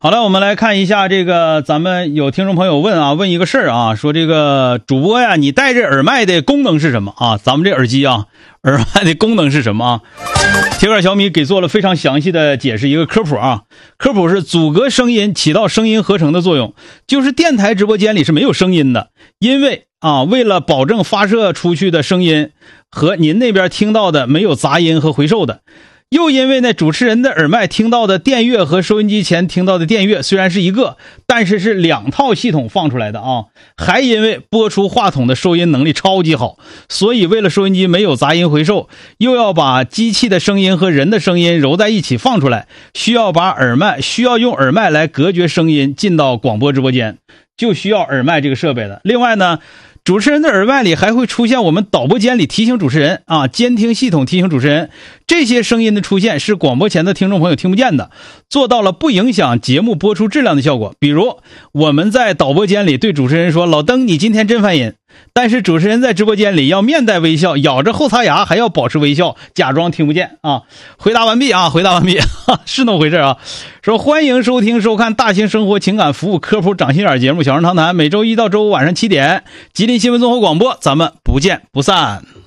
好了，我们来看一下这个，咱们有听众朋友问一个事儿啊，说这个主播呀，你戴着耳麦的功能是什么啊？咱们这耳机啊，耳麦的功能是什么啊？铁杆小米给做了非常详细的解释，一个科普啊，科普是阻隔声音，起到声音合成的作用，就是电台直播间里是没有声音的，因为为了保证发射出去的声音和您那边听到的没有杂音和回授的。又因为呢，主持人的耳麦听到的电乐和收音机前听到的电乐虽然是一个，但是是两套系统放出来的啊。还因为播出话筒的收音能力超级好，所以为了收音机没有杂音回授，又要把机器的声音和人的声音揉在一起放出来，需要用耳麦来隔绝声音进到广播直播间，就需要耳麦这个设备了。另外呢，主持人的耳麦里还会出现我们导播间里提醒主持人监听系统提醒主持人，这些声音的出现是广播前的听众朋友听不见的，做到了不影响节目播出质量的效果。比如我们在导播间里对主持人说，老登你今天真烦人，但是主持人在直播间里要面带微笑，咬着后槽牙还要保持微笑，假装听不见啊。回答完毕是那么回事啊。说欢迎收听收看大型生活情感服务科普掌心眼节目小人长谈，每周一到周五晚上7点吉林新闻综合广播，咱们不见不散。